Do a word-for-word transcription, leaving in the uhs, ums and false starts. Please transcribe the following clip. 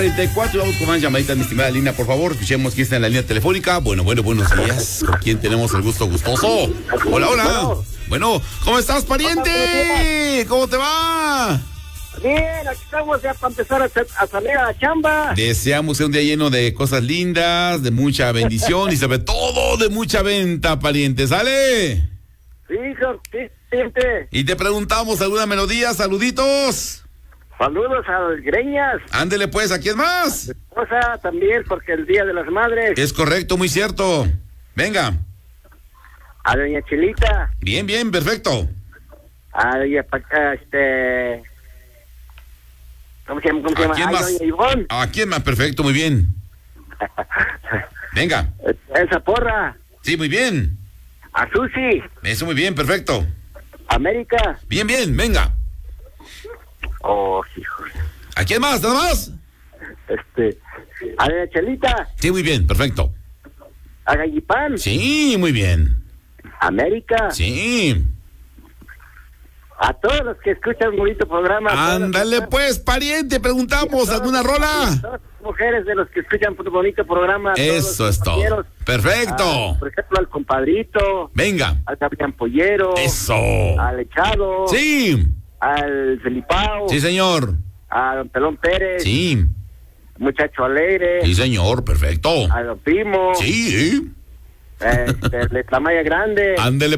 treinta y cuatro, vamos con más llamaditas, mi estimada Lina, por favor, escuchemos quién está en la línea telefónica. Bueno, bueno, buenos días. ¿Con quién tenemos el gusto gustoso? Hola, hola. Bueno, bueno ¿cómo estás, pariente? ¿Cómo te va? Bien, aquí estamos ya para empezar a, a salir a la chamba. Deseamos un día lleno de cosas lindas, de mucha bendición y sobre todo de mucha venta, pariente. ¿Sale? Sí, hijo, sí, gente. Y te preguntamos alguna melodía, saluditos. Saludos a las greñas. Ándele pues, ¿a quién más? A mi esposa también, porque el Día de las Madres. Es correcto, muy cierto. Venga. A doña Chilita. Bien, bien, perfecto. A doña, a este... ¿Cómo se llama? ¿Cómo se ¿A llama? quién Ay, más? doña Ivonne. ¿A quién más? Perfecto, muy bien. Venga. Esa porra. Sí, muy bien. A Susi. Eso, muy bien, perfecto. América. Bien, bien, venga. Oh, hijo. ¿A quién más? ¿Nada más? Este... A doña Chelita. Sí, muy bien, perfecto. A Gallipán. Sí, muy bien. América. Sí. A todos los que escuchan un bonito programa. Ándale pues, pariente, preguntamos, ¿alguna rola? Todas las mujeres de los que escuchan un bonito programa. Eso es todo. Perfecto. A, por ejemplo, al compadrito. Venga. Al capitán Pollero. Eso. Al Echado. Sí. Al Felipao. Sí, señor. A don Pelón Pérez. Sí. Muchacho Alegre. Sí, señor, perfecto. A don Primo. Sí. Este, de Tlamaya Grande. Ándele.